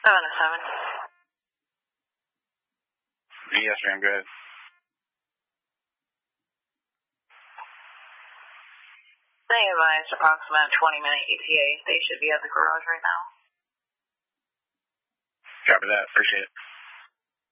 707. Yes, ma'am, go ahead. They advised approximate 20-minute ETA. They should be at the garage right now. Copy that. Appreciate it.